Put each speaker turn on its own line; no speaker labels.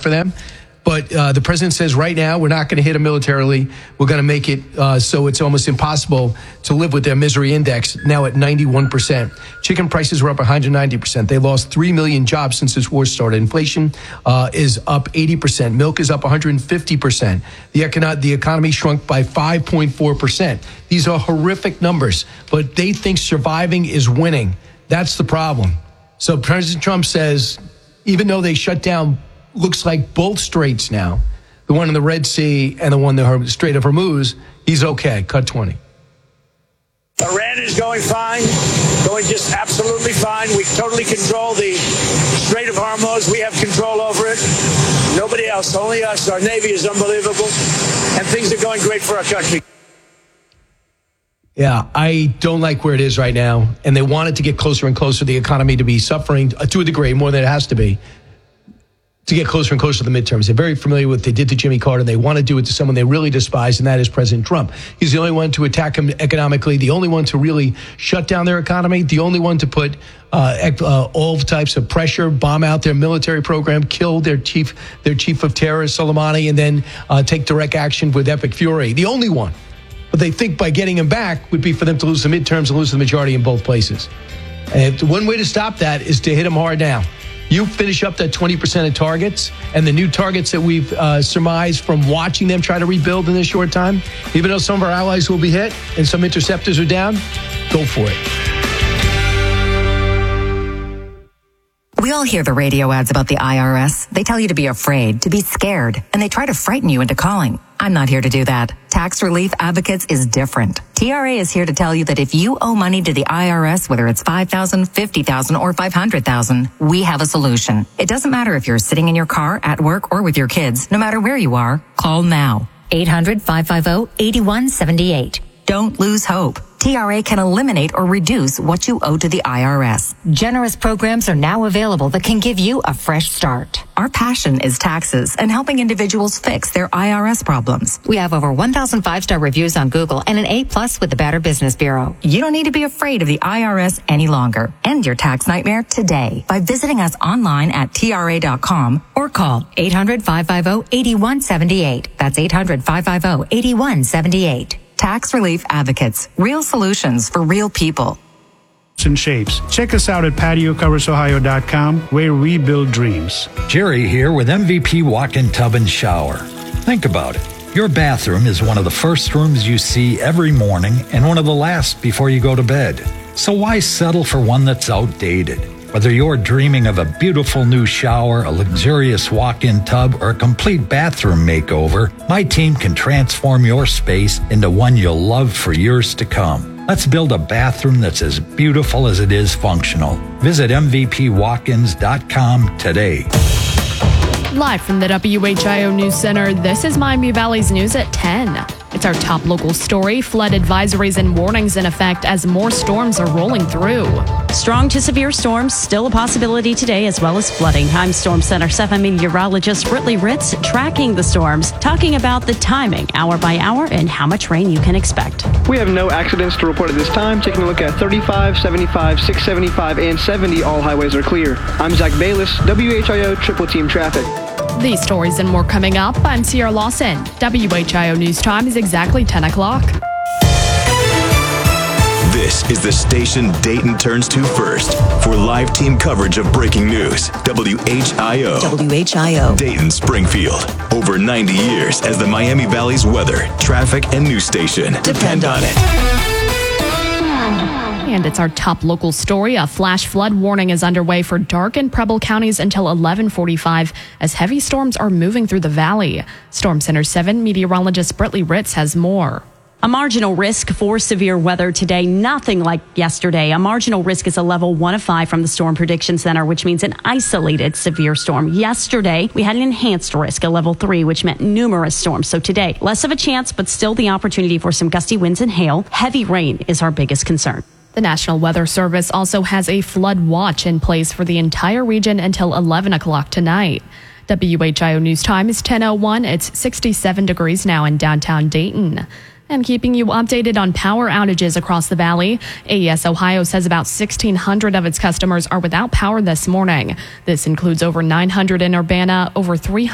for them. But the president says right now we're not going to hit them militarily. We're going to make it so it's almost impossible to live with their misery index now at 91%. Chicken prices were up 190%. They lost 3 million jobs since this war started. Inflation is up 80%. Milk is up 150%. The economy shrunk by 5.4%. These are horrific numbers, but they think surviving is winning. That's the problem. So President Trump says, even though they shut down looks like both straits now, the one in the Red Sea and the one in the Strait of Hormuz, he's okay. Cut 20.
Iran is going fine, going just absolutely fine. We totally control the Strait of Hormuz. We have control over it. Nobody else, only us. Our Navy is unbelievable, and things are going great for our country.
Yeah, I don't like where it is right now, and they want it to get closer and closer, the economy to be suffering to a degree, more than it has to be, to get closer and closer to the midterms. They're very familiar with what they did to Jimmy Carter. They want to do it to someone they really despise, and that is President Trump. He's the only one to attack him economically, the only one to really shut down their economy, the only one to put all types of pressure, bomb out their military program, kill their chief of terror, Soleimani, and then take direct action with epic fury. The only one. But they think by getting him back would be for them to lose the midterms and lose the majority in both places. And one way to stop that is to hit him hard now. You finish up that 20% of targets and the new targets that we've surmised from watching them try to rebuild in this short time, even though some of our allies will be hit and some interceptors are down, go for it.
We all hear the radio ads about the IRS. They tell you to be afraid, to be scared, and they try to frighten you into calling. I'm not here to do that. Tax Relief Advocates is different. TRA is here to tell you that if you owe money to the IRS, whether it's $5,000, $50,000, or $500,000, we have a solution. It doesn't matter if you're sitting in your car, at work, or with your kids. No matter where you are, call now. 800-550-8178. Don't lose hope. TRA can eliminate or reduce what you owe to the IRS. Generous programs are now available that can give you a fresh start. Our passion is taxes and helping individuals fix their IRS problems. We have over 1,000 5-star reviews on Google and an A+ with the Better Business Bureau. You don't need to be afraid of the IRS any longer. End your tax nightmare today by visiting us online at TRA.com or call 800-550-8178. That's 800-550-8178. Tax Relief Advocates. Real solutions for real people.
And shapes. Check us out at patiocoversohio.com, where we build dreams.
Jerry here with MVP Walk-In Tub and Shower. Think about it. Your bathroom is one of the first rooms you see every morning and one of the last before you go to bed. So why settle for one that's outdated? Whether you're dreaming of a beautiful new shower, a luxurious walk-in tub, or a complete bathroom makeover, my team can transform your space into one you'll love for years to come. Let's build a bathroom that's as beautiful as it is functional. Visit MVPWalk-ins.com today.
Live from the WHIO News Center, this is Miami Valley's News at 10. It's our top local story. Flood advisories and warnings in effect as more storms are rolling through.
Strong to severe storms still a possibility today, as well as flooding. I'm Storm Center 7 meteorologist Britley Ritz tracking the storms, talking about the timing, hour by hour, and how much rain you can expect.
We have no accidents to report at this time. Taking a look at 35, 75, 675, and 70, all highways are clear. I'm Zach Bayless, WHIO Triple Team Traffic.
These stories and more coming up. I'm Sierra Lawson. WHIO News Time is exactly 10 o'clock.
This is the station Dayton turns to first for live team coverage of breaking news. WHIO.
WHIO.
Dayton, Springfield. Over 90 years as the Miami Valley's weather, traffic, and news station. Depend on it.
And it's our top local story. A flash flood warning is underway for Darke and Preble counties until 11:45 as heavy storms are moving through the valley. Storm Center 7 meteorologist Britley Ritz has more.
A marginal risk for severe weather today, nothing like yesterday. A marginal risk is a level 1 of 5 from the Storm Prediction Center, which means an isolated severe storm. Yesterday, we had an enhanced risk, a level 3, which meant numerous storms. So today, less of a chance, but still the opportunity for some gusty winds and hail. Heavy rain is our biggest concern.
The National Weather Service also has a flood watch in place for the entire region until 11 o'clock tonight. WHIO News Time is 10:01. It's 67 degrees now in downtown Dayton. And keeping you updated on power outages across the valley, AES Ohio says about 1,600 of its customers are without power this morning. This includes over 900 in Urbana, over 300